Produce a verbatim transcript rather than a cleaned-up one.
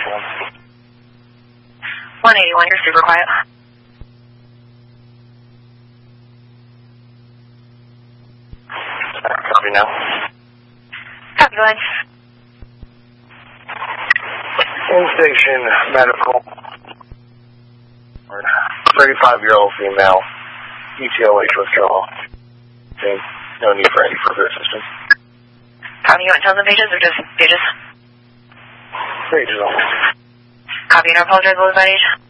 one. one eighty-one, you're super quiet. Copy now. Copy, go ahead. In-station medical. thirty-five-year-old female. E T L H withdrawal. Okay. No need for any further assistance. Copy, you want tons of pages or just pages? Pages only. Copy, and I apologize, what was that age?